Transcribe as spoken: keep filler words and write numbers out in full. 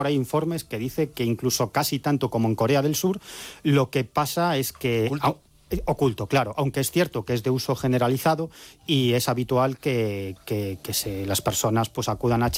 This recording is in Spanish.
hay informes que dicen que incluso casi tanto como en Corea del Sur, lo que pasa es que... ¿Oculto? Oculto, claro, aunque es cierto que es de uso generalizado y es habitual que, que, que se, las personas pues acudan a